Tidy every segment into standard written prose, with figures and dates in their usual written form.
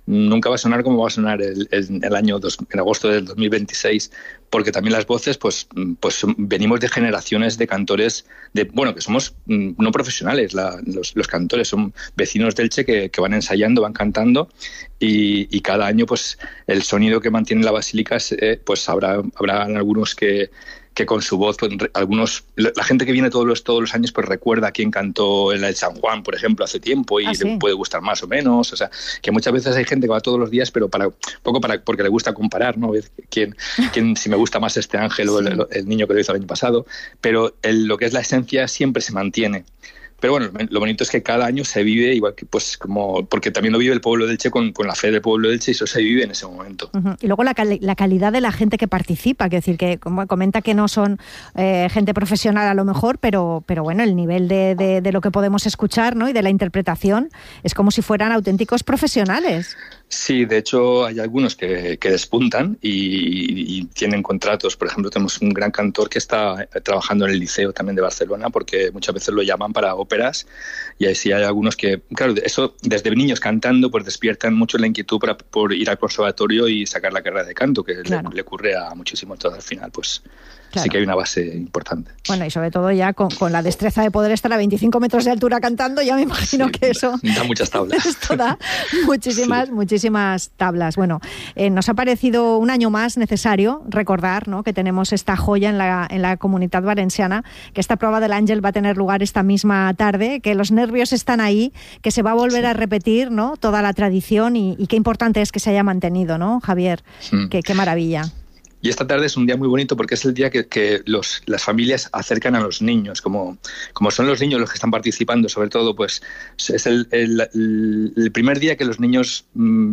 nunca va a sonar como va a sonar el año en agosto del 2026, porque también las voces, pues venimos de generaciones de cantores, que somos no profesionales, los cantores, son vecinos de Elche que van ensayando, van cantando, y cada año pues el sonido que mantiene la Basílica, pues habrá algunos que con su voz, pues, la gente que viene todos los años pues recuerda a quién cantó en el San Juan, por ejemplo, hace tiempo, y le puede gustar más o menos. O sea, que muchas veces hay gente que va todos los días, pero porque le gusta comparar, ¿no? Quién si me gusta más este ángel o el niño que lo hizo el año pasado. Pero lo que es la esencia siempre se mantiene. Pero bueno, lo bonito es que cada año se vive igual que, pues, como porque también lo vive el pueblo de Elche con la fe del pueblo de Elche, y eso se vive en ese momento. Uh-huh. Y luego la calidad de la gente que participa, que decir que como comenta que no son gente profesional a lo mejor, pero bueno, el nivel de lo que podemos escuchar, ¿no? Y de la interpretación es como si fueran auténticos profesionales. Sí, de hecho hay algunos que despuntan y tienen contratos. Por ejemplo, tenemos un gran cantor que está trabajando en el Liceo también de Barcelona, porque muchas veces lo llaman para óperas, y ahí sí hay algunos que, claro, eso desde niños cantando pues despiertan mucho la inquietud por ir al conservatorio y sacar la carrera de canto, que claro, le ocurre a muchísimos. Entonces al final pues claro, sí que hay una base importante. Bueno, y sobre todo ya con la destreza de poder estar a 25 metros de altura cantando, ya me imagino que eso da muchas tablas. Esto da muchísimas tablas. Bueno, nos ha parecido un año más necesario recordar, ¿no?, que tenemos esta joya en la Comunitat Valenciana, que esta prueba del Ángel va a tener lugar esta misma tarde, que los nervios están ahí, que se va a volver a repetir, ¿no?, toda la tradición, y qué importante es que se haya mantenido, ¿no, Javier? Qué maravilla. Y esta tarde es un día muy bonito porque es el día que las familias acercan a los niños, como son los niños los que están participando, sobre todo, pues es el primer día que los niños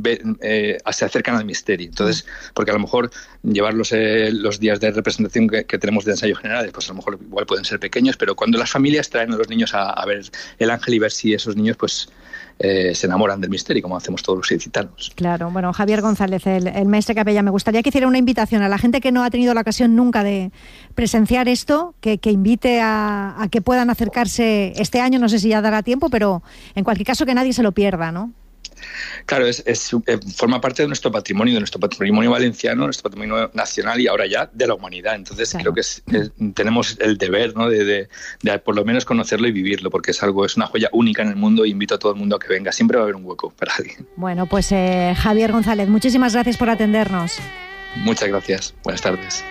se acercan al misterio. Entonces, porque a lo mejor llevarlos los días de representación que tenemos de ensayos generales, pues a lo mejor igual pueden ser pequeños, pero cuando las familias traen a los niños a ver el ángel y ver si esos niños pues se enamoran del misterio, como hacemos todos los ilicitanos. Claro, bueno, Javier González, el maestre capellà, me gustaría que hiciera una invitación a la gente que no ha tenido la ocasión nunca de presenciar esto, que invite a que puedan acercarse este año, no sé si ya dará tiempo, pero en cualquier caso que nadie se lo pierda, ¿no? Claro, forma parte de nuestro patrimonio valenciano, nuestro patrimonio nacional y ahora ya de la humanidad. Entonces claro, creo que tenemos el deber, ¿no?, de por lo menos conocerlo y vivirlo, porque es una joya única en el mundo, y invito a todo el mundo a que venga. Siempre va a haber un hueco para alguien. Bueno, pues Javier González, muchísimas gracias por atendernos. Muchas gracias. Buenas tardes.